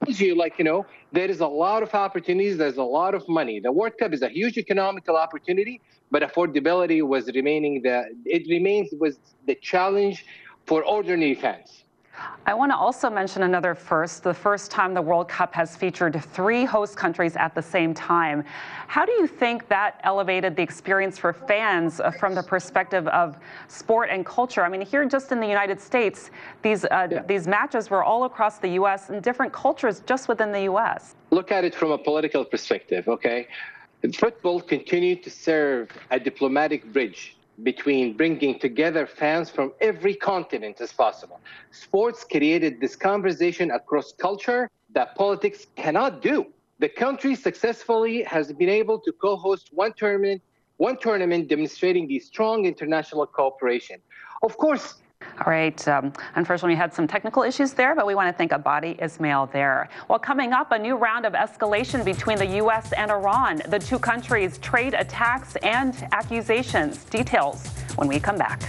tells you, there is a lot of opportunities, there's a lot of money. The World Cup is a huge economical opportunity, but affordability remains the challenge for ordinary fans. I want to also mention another first, the first time the World Cup has featured 3 host countries at the same time. How do you think that elevated the experience for fans from the perspective of sport and culture? I mean, here just in the United States, these matches were all across the U.S. and different cultures just within the U.S. Look at it from a political perspective, okay? Football continued to serve a diplomatic bridge between bringing together fans from every continent as possible. Sports created this conversation across culture that politics cannot do. The country successfully has been able to co-host one tournament demonstrating the strong international cooperation. Of course, all right. Unfortunately, we had some technical issues there, but we want to thank Abadi Ismail there. Well, coming up, a new round of escalation between the U.S. and Iran. The two countries trade attacks and accusations. Details when we come back.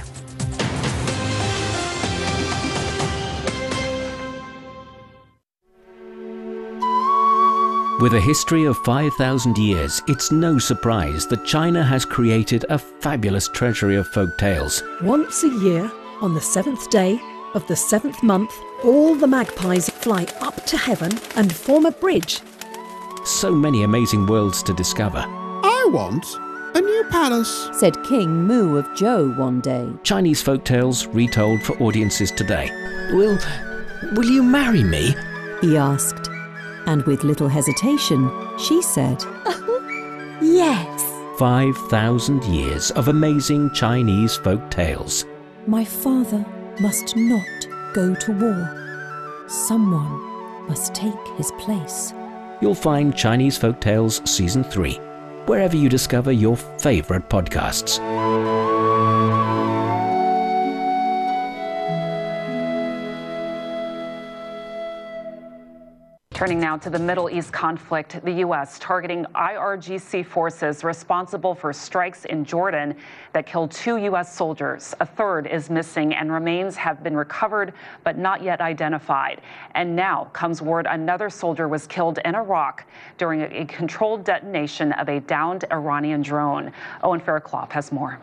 With a history of 5,000 years, it's no surprise that China has created a fabulous treasury of folk tales. Once a year, on the 7th day of the 7th month, all the magpies fly up to heaven and form a bridge. So many amazing worlds to discover. I want a new palace, said King Mu of Zhou one day. Chinese folk tales retold for audiences today. Will you marry me? He asked. And with little hesitation, she said, yes. 5,000 years of amazing Chinese folk tales. My father must not go to war. Someone must take his place. You'll find Chinese Folk Tales Season 3, wherever you discover your favorite podcasts. Turning now to the Middle East conflict, the U.S. targeting IRGC forces responsible for strikes in Jordan that killed 2 U.S. soldiers. A third is missing and remains have been recovered but not yet identified. And now comes word another soldier was killed in Iraq during a controlled detonation of a downed Iranian drone. Owen Fairclough has more.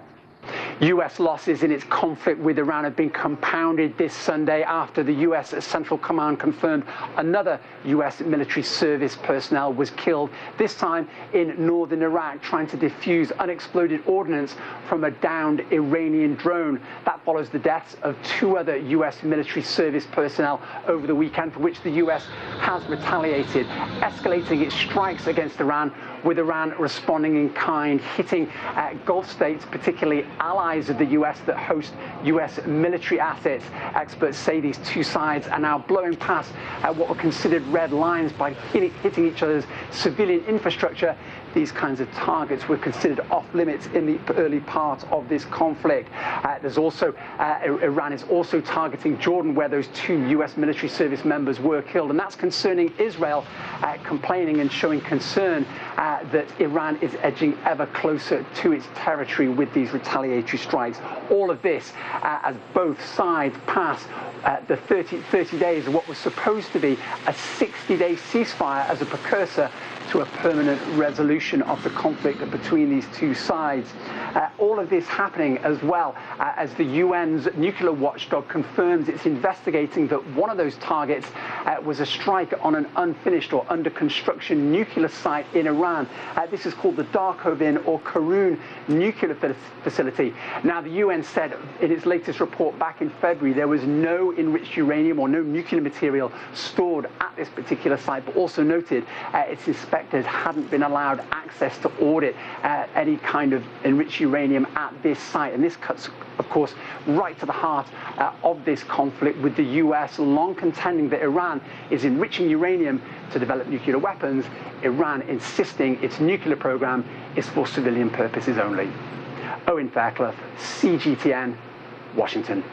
U.S. losses in its conflict with Iran have been compounded this Sunday after the U.S. Central Command confirmed another U.S. military service personnel was killed, this time in northern Iraq, trying to defuse unexploded ordnance from a downed Iranian drone. That follows the deaths of 2 other U.S. military service personnel over the weekend, for which the U.S. has retaliated, escalating its strikes against Iran, with Iran responding in kind, hitting Gulf states, particularly allies of the U.S. that host U.S. military assets. Experts say these two sides are now blowing past what were considered red lines by hitting each other's civilian infrastructure. These kinds of targets were considered off limits in the early part of this conflict. There's also Iran is also targeting Jordan, where those 2 U.S. military service members were killed, and that's concerning Israel, complaining and showing concern that Iran is edging ever closer to its territory with these retaliatory strikes. All of this as both sides pass the 30 days of what was supposed to be a 60-day ceasefire as a precursor to a permanent resolution of the conflict between these two sides. All of this happening as well as the UN's nuclear watchdog confirms it's investigating that one of those targets was a strike on an unfinished or under construction nuclear site in Iran. This is called the Darkovin or Karun nuclear facility. Now, the UN said in its latest report back in February there was no enriched uranium or no nuclear material stored at this particular site, but also noted its inspectors hadn't been allowed access to audit any kind of enriched uranium at this site. And this cuts, of course, right to the heart of this conflict, with the US long contending that Iran is enriching uranium to develop nuclear weapons, Iran insisting its nuclear program is for civilian purposes only. Owen Fairclough, CGTN, Washington.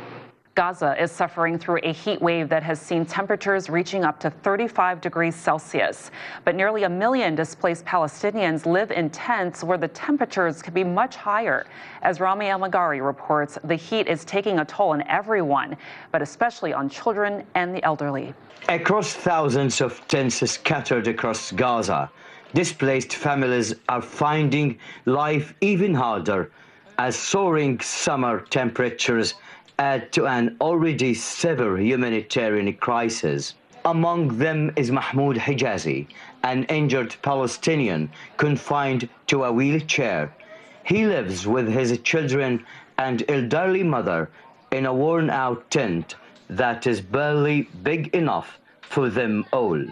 Gaza is suffering through a heat wave that has seen temperatures reaching up to 35 degrees Celsius. But nearly 1 million displaced Palestinians live in tents where the temperatures could be much higher. As Rami Al-Magari reports, the heat is taking a toll on everyone, but especially on children and the elderly. Across thousands of tents scattered across Gaza, displaced families are finding life even harder as soaring summer temperatures add to an already severe humanitarian crisis. Among them is Mahmoud Hijazi, an injured Palestinian confined to a wheelchair. He lives with his children and elderly mother in a worn-out tent that is barely big enough for them all.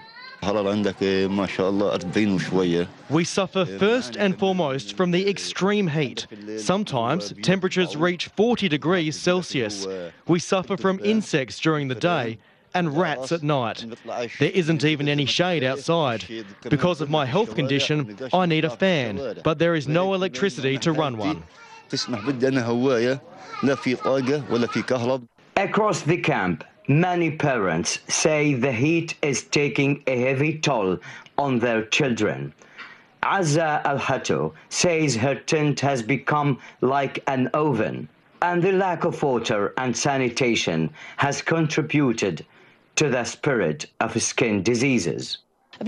We suffer first and foremost from the extreme heat. Sometimes temperatures reach 40 degrees Celsius. We suffer from insects during the day and rats at night. There isn't even any shade outside. Because of my health condition, I need a fan, but there is no electricity to run one. Across the camp, many parents say the heat is taking a heavy toll on their children. Azza Al-Hato says her tent has become like an oven, and the lack of water and sanitation has contributed to the spread of skin diseases.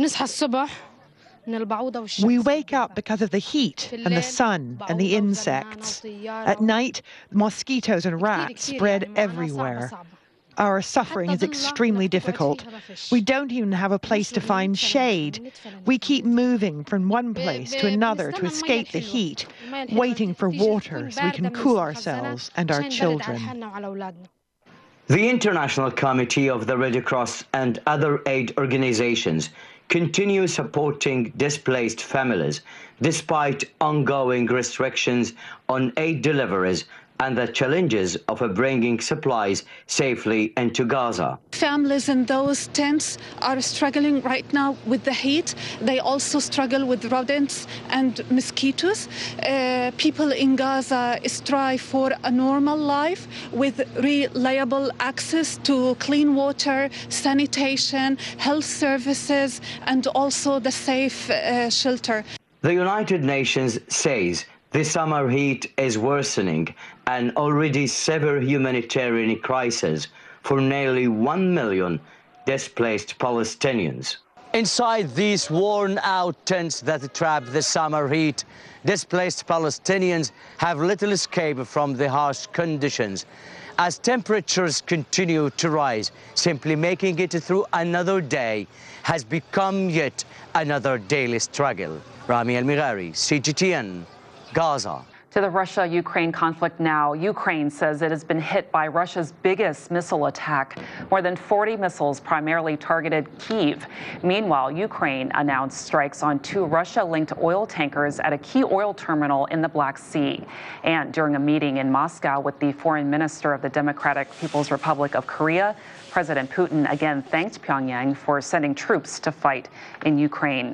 We wake up because of the heat and the sun and the insects. At night, mosquitoes and rats spread everywhere. Our suffering is extremely difficult. We don't even have a place to find shade. We keep moving from one place to another to escape the heat, waiting for water so we can cool ourselves and our children. The International Committee of the Red Cross and other aid organizations continue supporting displaced families despite ongoing restrictions on aid deliveries and the challenges of bringing supplies safely into Gaza. Families in those tents are struggling right now with the heat. They also struggle with rodents and mosquitoes. People in Gaza strive for a normal life with reliable access to clean water, sanitation, health services, and also the safe shelter. The United Nations says the summer heat is worsening an already severe humanitarian crisis for nearly 1 million displaced Palestinians. Inside these worn-out tents that trap the summer heat, displaced Palestinians have little escape from the harsh conditions. As temperatures continue to rise, simply making it through another day has become yet another daily struggle. Rami Al-Magari, CGTN, Gaza. To the Russia-Ukraine conflict now. Ukraine says it has been hit by Russia's biggest missile attack. More than 40 missiles primarily targeted Kyiv. Meanwhile, Ukraine announced strikes on 2 Russia-linked oil tankers at a key oil terminal in the Black Sea. And during a meeting in Moscow with the foreign minister of the Democratic People's Republic of Korea, President Putin again thanked Pyongyang for sending troops to fight in Ukraine.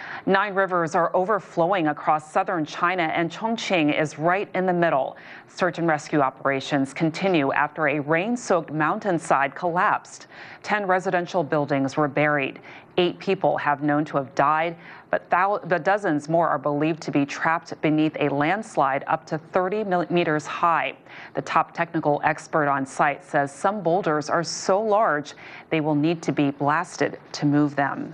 9 rivers are overflowing across southern China, and Chongqing is right in the middle. Search and rescue operations continue after a rain-soaked mountainside collapsed. 10 residential buildings were buried. 8 people have known to have died, but dozens more are believed to be trapped beneath a landslide up to 30 meters high. The top technical expert on site says some boulders are so large they will need to be blasted to move them.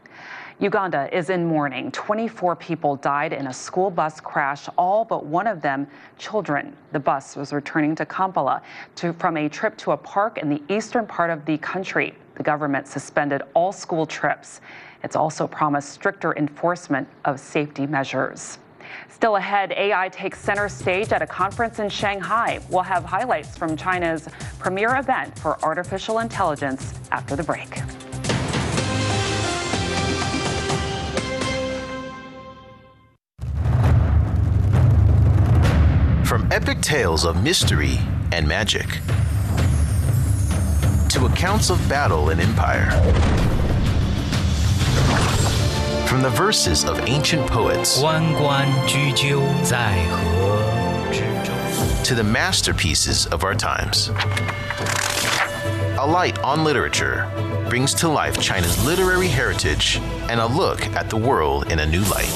Uganda is in mourning. 24 people died in a school bus crash, all but one of them children. The bus was returning to Kampala from a trip to a park in the eastern part of the country. The government suspended all school trips. It's also promised stricter enforcement of safety measures. Still ahead, AI takes center stage at a conference in Shanghai. We'll have highlights from China's premier event for artificial intelligence after the break. From epic tales of mystery and magic to accounts of battle and empire, from the verses of ancient poets to the masterpieces of our times. A Light on Literature brings to life China's literary heritage and a look at the world in a new light.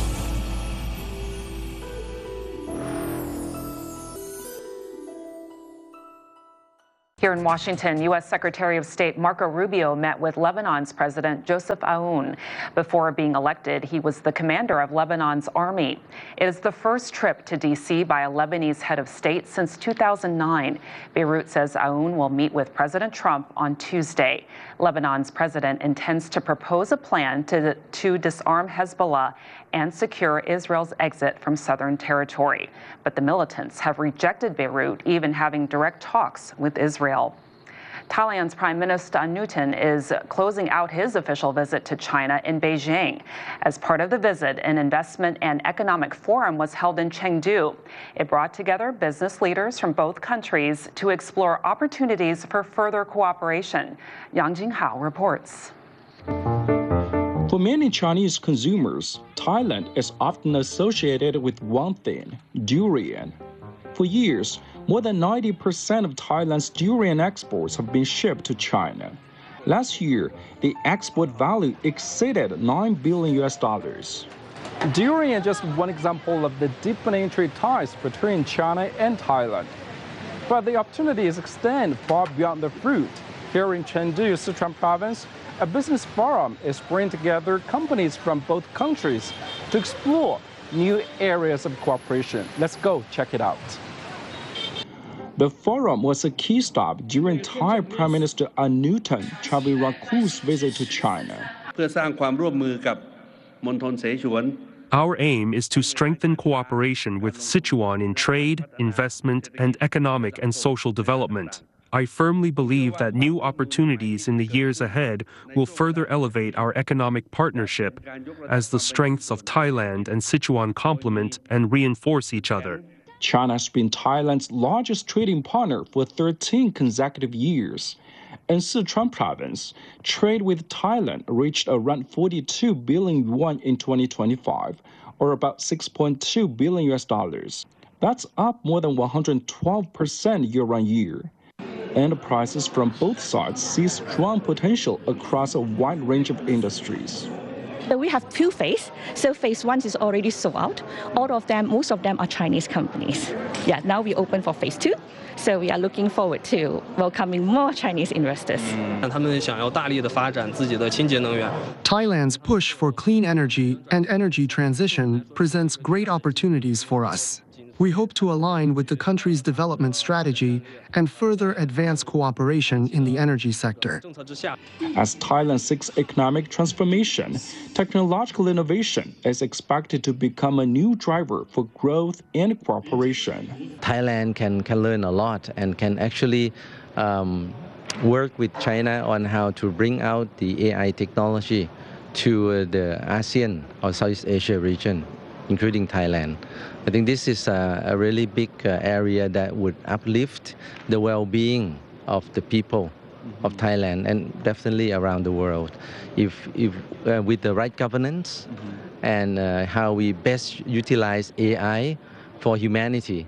Here in Washington, U.S. Secretary of State Marco Rubio met with Lebanon's President Joseph Aoun. Before being elected, he was the commander of Lebanon's army. It is the first trip to D.C. by a Lebanese head of state since 2009. Beirut says Aoun will meet with President Trump on Tuesday. Lebanon's president intends to propose a plan to disarm Hezbollah and secure Israel's exit from southern territory. But the militants have rejected Beirut, even having direct talks with Israel. Thailand's Prime Minister Anutin is closing out his official visit to China in Beijing. As part of the visit, an investment and economic forum was held in Chengdu. It brought together business leaders from both countries to explore opportunities for further cooperation. Yang Jinghao reports. For many Chinese consumers, Thailand is often associated with one thing: durian. For years, more than 90% of Thailand's durian exports have been shipped to China. Last year, the export value exceeded $9 billion. Durian is just one example of the deepening trade ties between China and Thailand. But the opportunities extend far beyond the fruit. Here in Chengdu, Sichuan province, a business forum is bringing together companies from both countries to explore new areas of cooperation. Let's go check it out. The forum was a key stop during Thai Prime Minister Anutin Charnvirakul's visit to China. Our aim is to strengthen cooperation with Sichuan in trade, investment, and economic and social development. I firmly believe that new opportunities in the years ahead will further elevate our economic partnership as the strengths of Thailand and Sichuan complement and reinforce each other. China has been Thailand's largest trading partner for 13 consecutive years. In Sichuan province, trade with Thailand reached around 42 billion yuan in 2025, or about $6.2 billion. That's up more than 112% year-on-year. Enterprises from both sides see strong potential across a wide range of industries. We have two phases. So phase one is already sold out. Most of them are Chinese companies. Yeah, now we open for phase two. So we are looking forward to welcoming more Chinese investors. Thailand's push for clean energy and energy transition presents great opportunities for us. We hope to align with the country's development strategy and further advance cooperation in the energy sector. As Thailand seeks economic transformation, technological innovation is expected to become a new driver for growth and cooperation. Thailand can learn a lot and can actually work with China on how to bring out the AI technology to the ASEAN or Southeast Asia region, including Thailand. I think this is a really big area that would uplift the well-being of the people of Thailand and definitely around the world. If with the right governance and how we best utilize AI for humanity.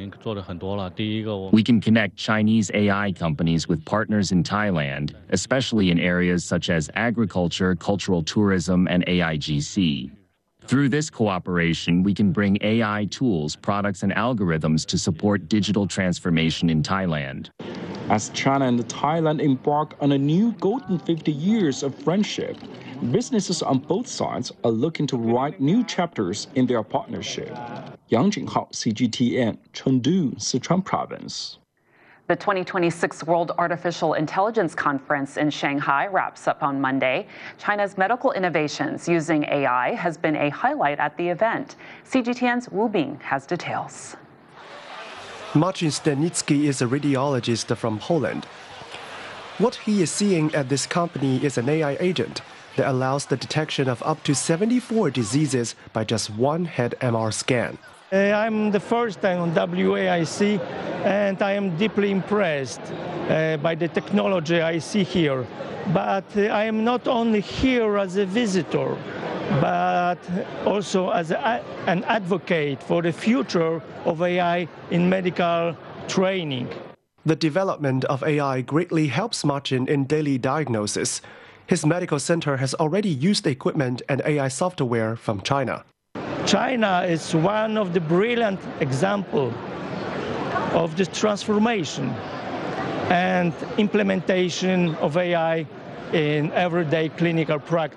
We can connect Chinese AI companies with partners in Thailand, especially in areas such as agriculture, cultural tourism, and AIGC. Through this cooperation, we can bring AI tools, products, and algorithms to support digital transformation in Thailand. As China and Thailand embark on a new golden 50 years of friendship, businesses on both sides are looking to write new chapters in their partnership. Yang Jinghao, CGTN, Chengdu, Sichuan Province. The 2026 World Artificial Intelligence Conference in Shanghai wraps up on Monday. China's medical innovations using AI has been a highlight at the event. CGTN's Wu Bing has details. Marcin Stanicki is a radiologist from Poland. What he is seeing at this company is an AI agent that allows the detection of up to 74 diseases by just one head MR scan. I'm the first time on WAIC, and I am deeply impressed by the technology I see here. But I am not only here as a visitor. but also as an advocate for the future of AI in medical training. The development of AI greatly helps Marcin in daily diagnosis. His medical center has already used equipment and AI software from China. China is one of the brilliant examples of this transformation and implementation of AI in everyday clinical practice.